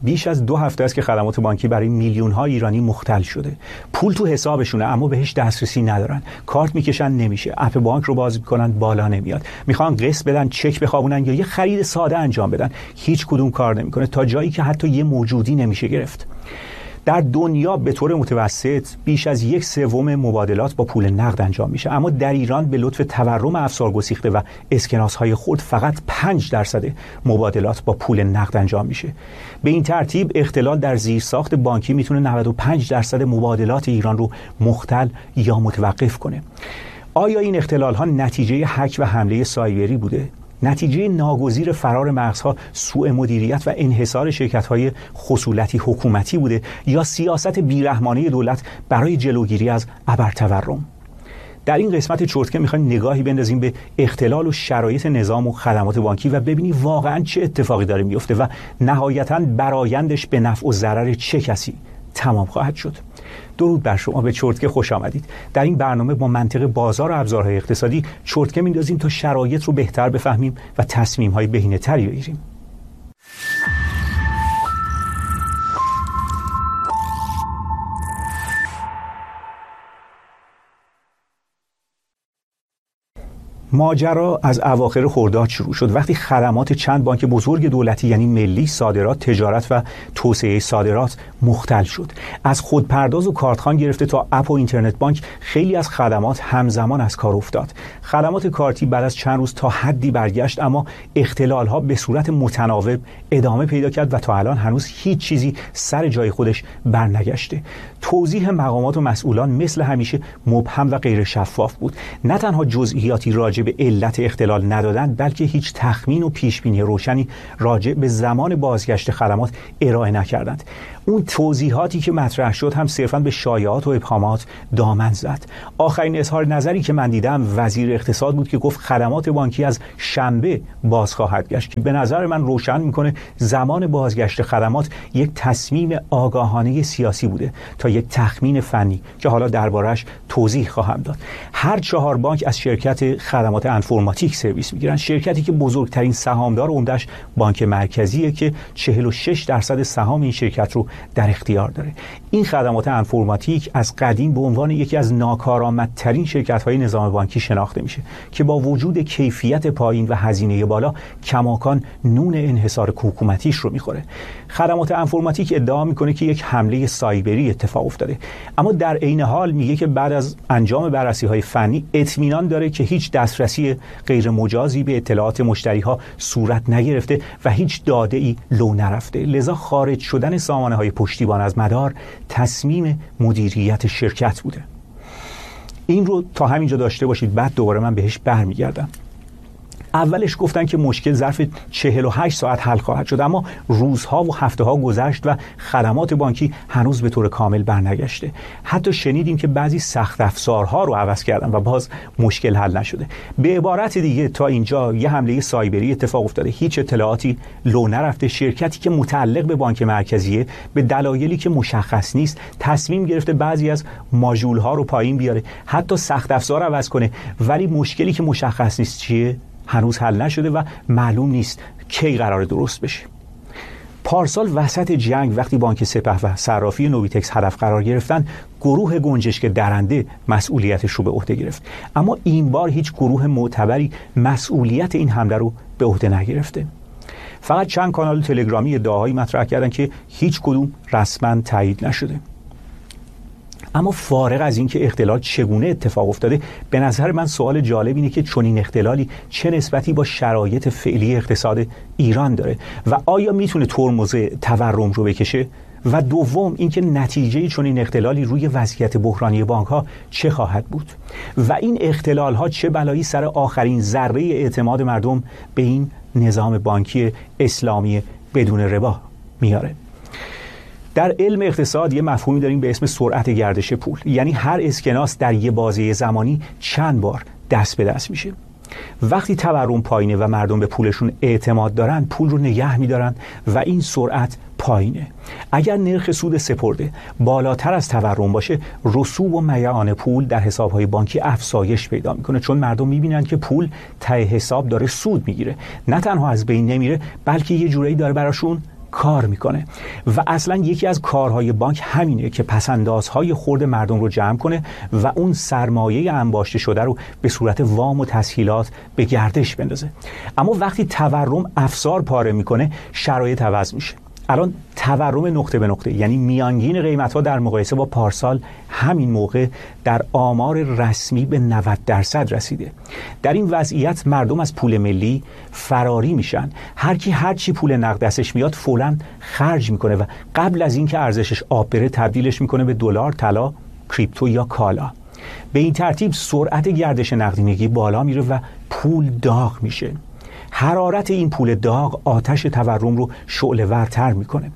بیش از 2 هفته است که خدمات بانکی برای میلیون‌ها ایرانی مختل شده. پول تو حسابشونه اما بهش دسترسی ندارن. کارت میکشن نمیشه. اپ بانک رو باز میکنن بالا نمیاد. میخوان قسط بدن، چک بخوابونن یا یه خرید ساده انجام بدن. هیچ کدوم کار نمیکنه تا جایی که حتی یه موجودی نمیشه گرفت. در دنیا به طور متوسط بیش از 1/3 مبادلات با پول نقد انجام میشه، اما در ایران به لطف تورم افسار گسیخته و اسکناس‌های خرد فقط 5% مبادلات با پول نقد انجام میشه. به این ترتیب اختلال در زیرساخت بانکی میتونه 95% مبادلات ایران رو مختل یا متوقف کنه. آیا این اختلال‌ها نتیجه هک و حمله سایبری بوده؟ نتیجه ناگزیر فرار مغزها سوء مدیریت و انحصار شرکت‌های خصولتی حکومتی بوده یا سیاست بیرحمانه دولت برای جلوگیری از ابرتورم؟ در این قسمت چرتکه می‌خوایم نگاهی بندازیم به اختلال و شرایط نظام و خدمات بانکی و ببینیم واقعاً چه اتفاقی داره میفته و نهایتاً برآیندش به نفع و ضرر چه کسی تمام خواهد شد. درود بر شما، به چرتکه خوش آمدید. در این برنامه با منطق بازار و ابزارهای اقتصادی چرتکه میندازیم تا شرایط رو بهتر بفهمیم و تصمیم‌های بهینه‌تری بگیریم. ماجرا از اواخر خرداد شروع شد وقتی خدمات چند بانک بزرگ دولتی یعنی ملی، صادرات، تجارت و توسعه صادرات مختل شد. از خودپرداز و کارتخوان گرفته تا اپ و اینترنت بانک خیلی از خدمات همزمان از کار افتاد. خدمات کارتی بعد از چند روز تا حدی برگشت، اما اختلال‌ها به صورت متناوب ادامه پیدا کرد و تا الان هنوز هیچ چیزی سر جای خودش برنگشته. توضیح مقامات و مسئولان مثل همیشه مبهم و غیر شفاف بود. نه تنها جزئیاتی راجع به علت اختلال ندادن، بلکه هیچ تخمین و پیشبینی روشنی راجع به زمان بازگشت خدمات ارائه نکردند. اون توضیحاتی که مطرح شد هم صرفاً به شایعات و ابهامات دامن زد. آخرین اظهار نظری که من دیدم وزیر اقتصاد بود که گفت خدمات بانکی از شنبه باز خواهد گشت، که به نظر من روشن میکنه زمان بازگشت خدمات یک تصمیم آگاهانه سیاسی بوده تا یک تخمین فنی که حالا دربارش توضیح خواهم داد. هر 4 بانک از شرکت خدمات انفرماتیک سرویس میگیرن، شرکتی که بزرگترین سهامدار عمده‌اش بانک مرکزیه که 46% سهام این شرکت رو در اختیار داره. این خدمات انفرماتیک از قدیم به عنوان یکی از ناکارآمدترین شرکت‌های نظام بانکی شناخته میشه که با وجود کیفیت پایین و هزینه بالا کماکان نون انحصار حکومتیش رو میخوره. خدمات انفرماتیک ادعا میکنه که یک حمله سایبری اتفاق افتاده، اما در عین حال میگه که بعد از انجام بررسی‌های فنی اطمینان داره که هیچ دسترسی غیر مجازی به اطلاعات مشتری‌ها صورت نگرفته و هیچ داده‌ای لو نرفته. لذا خارج شدن سامانه‌های پشتیبان از مدار تصمیم مدیریت شرکت بوده. این رو تا همینجا داشته باشید، بعد دوباره من بهش برمیگردم. اولش گفتن که مشکل ظرف 48 ساعت حل خواهد شد، اما روزها و هفته‌ها گذشت و خدمات بانکی هنوز به طور کامل برنگشته. حتی شنیدیم که بعضی سخت افزارها رو عوض کردن و باز مشکل حل نشده. به عبارت دیگه تا اینجا یه حمله سایبری اتفاق افتاده، هیچ اطلاعاتی لو نرفته. شرکتی که متعلق به بانک مرکزیه به دلایلی که مشخص نیست تصمیم گرفته بعضی از ماژول‌ها رو پایین بیاره، حتی سخت افزار عوض کنه، ولی مشکلی که مشخص نیست چیه هنوز حل نشده و معلوم نیست کی قرار درست بشه. پارسال وسط جنگ وقتی بانک سپه و صرافی نویتکس هدف قرار گرفتن، گروه گنجشک درنده مسئولیتش رو به عهده گرفت، اما این بار هیچ گروه معتبری مسئولیت این حمله رو به عهده نگرفته. فقط چند کانال تلگرامی ادعاهایی مطرح کردن که هیچ کدوم رسما تایید نشده. اما فارغ از اینکه اختلال چگونه اتفاق افتاده، به نظر من سوال جالب اینه که چنین اختلالی چه نسبتی با شرایط فعلی اقتصاد ایران داره و آیا میتونه ترمز تورم رو بکشه؟ و دوم اینکه نتیجه چنین اختلالی روی وضعیت بحرانی بانک‌ها چه خواهد بود و این اختلال‌ها چه بلایی سر آخرین ذره اعتماد مردم به این نظام بانکی اسلامی بدون ربا میاره. در علم اقتصاد یه مفهومی داریم به اسم سرعت گردش پول، یعنی هر اسکناس در یه بازه زمانی چند بار دست به دست میشه. وقتی تورم پایینه و مردم به پولشون اعتماد دارن، پول رو نگه میدارن و این سرعت پایینه. اگر نرخ سود سپرده بالاتر از تورم باشه، رسوب و میعان پول در حسابهای بانکی افزایش پیدا میکنه، چون مردم میبینن که پول ته حساب داره سود میگیره، نه تنها از بین نمیره بلکه یه جورایی داره براشون کار میکنه و اصلا یکی از کارهای بانک همینه که پسندازهای خرد مردم رو جمع کنه و اون سرمایه انباشته شده رو به صورت وام و تسهیلات به گردش بندازه. اما وقتی تورم افسار پاره میکنه شرایط عوض میشه. الان تورم نقطه به نقطه، یعنی میانگین قیمت‌ها در مقایسه با پارسال همین موقع در آمار رسمی به 90% رسیده. در این وضعیت مردم از پول ملی فراری میشن. هر کی هر چی پول نقد دستش میاد فوراً خرج میکنه و قبل از اینکه ارزشش آب بره تبدیلش میکنه به دلار، طلا، کریپتو یا کالا. به این ترتیب سرعت گردش نقدینگی بالا میره و پول داغ میشه. حرارت این پول داغ آتش تورم رو شعله‌ورتر میکنه.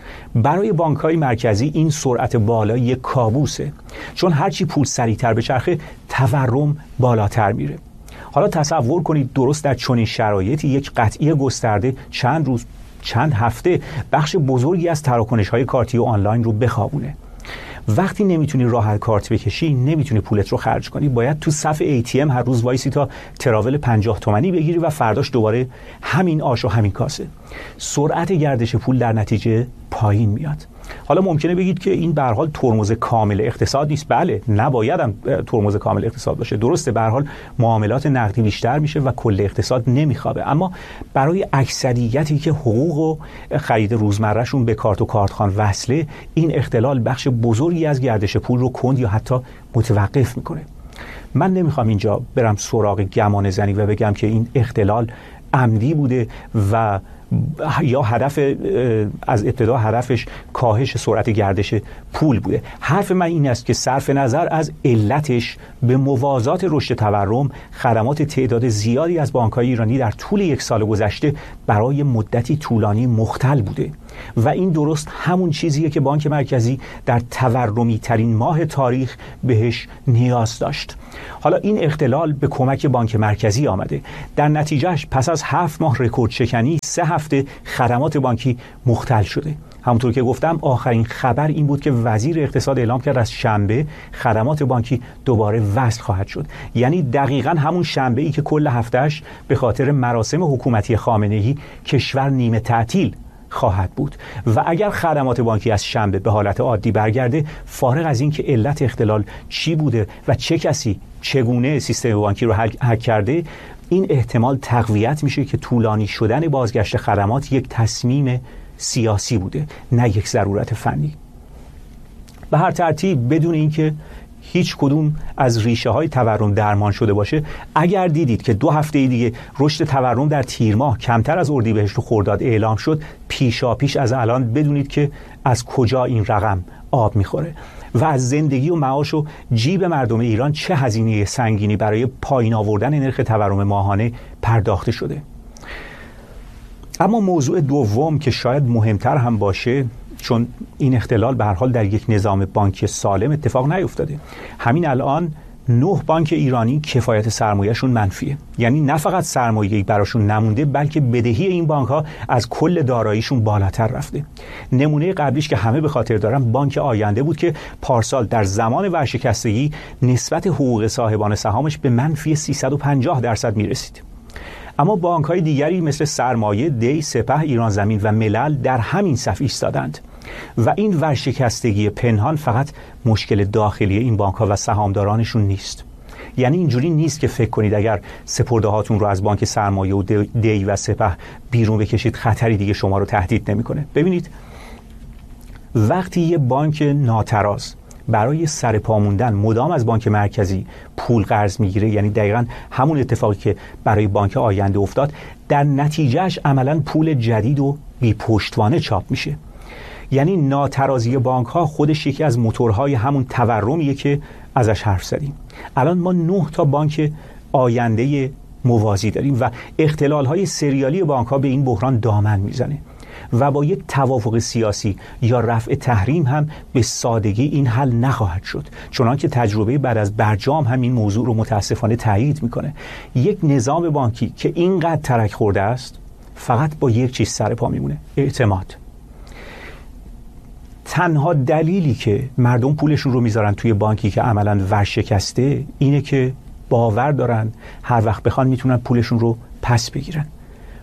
برای بانک‌های مرکزی این سرعت بالا یک کابوسه، چون هرچی پول سریعتر بچرخه تورم بالاتر میره. حالا تصور کنید درست در چنین شرایطی یک قطعی گسترده چند روز، چند هفته بخش بزرگی از تراکنش‌های کارتی و آنلاین رو بخوابونه. وقتی نمیتونی راحت کارت بکشی، نمیتونی پولت رو خرج کنی، باید تو صف ATM هر روز وایسی تا تراول 50 تومانی بگیری و فرداش دوباره همین آش و همین کاسه. سرعت گردش پول در نتیجه پایین میاد. حالا ممکنه بگید که این به هر حال ترمز کامل اقتصاد نیست. بله، نباید هم ترمز کامل اقتصاد باشه. درسته، به هر حال معاملات نقدی بیشتر میشه و کل اقتصاد نمیخوابه، اما برای اکثریتی که حقوق و خرید روزمرهشون به کارت و کارتخوان وصله، این اختلال بخش بزرگی از گردش پول رو کند یا حتی متوقف میکنه. من نمیخوام اینجا برم سراغ گمان زنی و بگم که این اختلال عمدی بوده و یا هدف از ابتدا هدفش کاهش سرعت گردش پول بوده. حرف من این است که صرف نظر از علتش به موازات رشد تورم، خدمات تعداد زیادی از بانک‌های ایرانی در طول یک سال گذشته برای مدتی طولانی مختل بوده و این درست همون چیزیه که بانک مرکزی در تورمی ترین ماه تاریخ بهش نیاز داشت. حالا این اختلال به کمک بانک مرکزی آمده. در نتیجهش پس از 7 ماه رکورد شکنی 3 هفته خدمات بانکی مختل شده. همونطور که گفتم آخرین خبر این بود که وزیر اقتصاد اعلام کرد از شنبه خدمات بانکی دوباره وصل خواهد شد. یعنی دقیقاً همون شنبه‌ای که کل هفتهش به خاطر مراسم حکومتی خامنه‌ای کشور نیمه تعطیل خواهد بود و اگر خدمات بانکی از شنبه به حالت عادی برگرده، فارغ از این که علت اختلال چی بوده و چه کسی چگونه سیستم بانکی رو هک کرده، این احتمال تقویت میشه که طولانی شدن بازگشت خدمات یک تصمیم سیاسی بوده، نه یک ضرورت فنی. به هر ترتیب بدون اینکه هیچ کدوم از ریشه های تورم درمان شده باشه، اگر دیدید که 2 هفته دیگه رشد تورم در تیر ماه کمتر از اردیبهشت و خرداد اعلام شد، پیشاپیش از الان بدونید که از کجا این رقم آب میخوره و از زندگی و معاش و جیب مردم ایران چه هزینه سنگینی برای پایین آوردن نرخ تورم ماهانه پرداخته شده. اما موضوع دوم که شاید مهمتر هم باشه، چون این اختلال به هر حال در یک نظام بانکی سالم اتفاق نیفتاده. همین الان 9 بانک ایرانی کفایت سرمایه‌شون منفیه، یعنی نه فقط سرمایه‌ای براشون نمونده بلکه بدهی این بانک‌ها از کل داراییشون بالاتر رفته. نمونه قبلیش که همه به خاطر دارن بانک آینده بود که پارسال در زمان ورشکستگی نسبت حقوق صاحبان سهامش به منفی 350% میرسید. اما بانک‌های دیگری مثل سرمایه، دی، سپه، ایران زمین و ملل در همین صف ایستادند و این ورشکستگی پنهان فقط مشکل داخلی این بانک‌ها و سهامدارانشون نیست. یعنی اینجوری نیست که فکر کنید اگر سپرده‌هاتون رو از بانک سرمایه و دی و سپه بیرون بکشید خطری دیگه شما رو تهدید نمی‌کنه. ببینید وقتی یه بانک ناتراز برای سر پا موندن مدام از بانک مرکزی پول قرض میگیره، یعنی دقیقاً همون اتفاقی که برای بانک آینده افتاد، در نتیجهش عملاً پول جدید و بی پشتوانه چاپ میشه. یعنی ناترازی بانک ها خودش یکی از موتورهای همون تورمیه که ازش حرف زدیم. الان ما 9 تا بانک آینده موازی داریم و اختلال های سریالی بانک ها به این بحران دامن میزنه و با یک توافق سیاسی یا رفع تحریم هم به سادگی این حل نخواهد شد، چنانکه تجربه بعد از برجام هم این موضوع رو متاسفانه تایید میکنه. یک نظام بانکی که اینقدر ترک خورده است فقط با یک چیز سر پا میمونه: اعتماد. تنها دلیلی که مردم پولشون رو میذارن توی بانکی که عملاً ورشکسته اینه که باور دارن هر وقت بخوان میتونن پولشون رو پس بگیرن.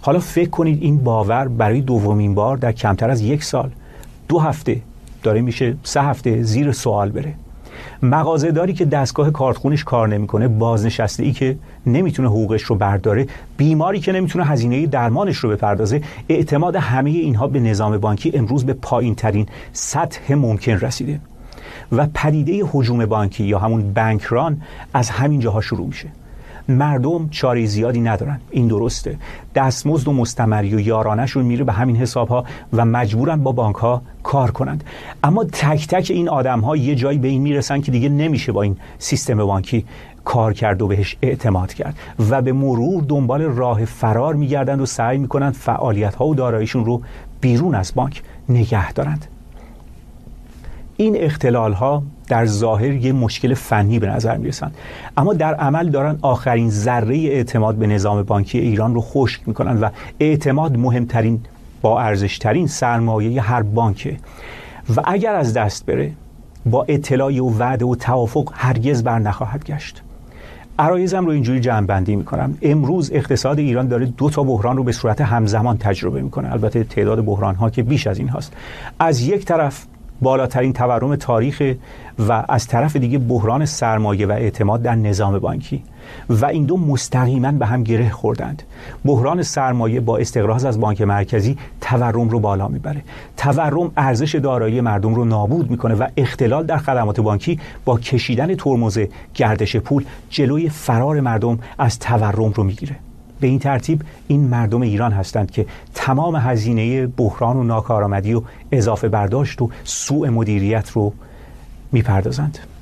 حالا فکر کنید این باور برای دومین بار در کمتر از 1 سال، 2 هفته داره میشه 3 هفته زیر سوال بره. مغازه‌داری که دستگاه کارتخونش کار نمیکنه، بازنشسته‌ای که نمیتونه حقوقش رو برداره، بیماری که نمیتونه هزینه درمانش رو بپردازه، اعتماد همه اینها به نظام بانکی امروز به پایین‌ترین سطح ممکن رسیده و پدیده هجوم بانکی یا همون بانک ران از همین جاها شروع میشه. مردم چاره زیادی ندارن، این درسته، دستمزد و مستمری و یارانه‌شون میره به همین حساب‌ها و مجبورن با بانک‌ها کار کنند. اما تک تک این آدم‌ها یه جایی به این میرسن که دیگه نمیشه با این سیستم بانکی کار کرد و بهش اعتماد کرد و به مرور دنبال راه فرار میگردند و سعی میکنند فعالیت‌ها و داراییشون رو بیرون از بانک نگه دارند. این اختلال‌ها در ظاهر یه مشکل فنی به نظر میرسن، اما در عمل دارن آخرین ذره اعتماد به نظام بانکی ایران رو خشک میکنن و اعتماد مهمترین، با ارزشترین سرمایه هر بانکه و اگر از دست بره با اطلاع و وعده و توافق هرگز بر نخواهد گشت. عرایزم رو اینجوری جمع‌بندی میکنم. امروز اقتصاد ایران داره 2 تا بحران رو به صورت همزمان تجربه میکنه. البته تعداد بحران‌ها که بیش از این هاست. از یک طرف بالاترین تورم تاریخ و از طرف دیگه بحران سرمایه و اعتماد در نظام بانکی و این دو مستقیما به هم گره خوردند. بحران سرمایه با استقراض از بانک مرکزی تورم رو بالا میبره. تورم ارزش دارایی مردم رو نابود میکنه و اختلال در خدمات بانکی با کشیدن ترمز گردش پول جلوی فرار مردم از تورم رو میگیره. به این ترتیب این مردم ایران هستند که تمام هزینه بحران و ناکارآمدی و اضافه برداشت و سوء مدیریت رو میپردازند.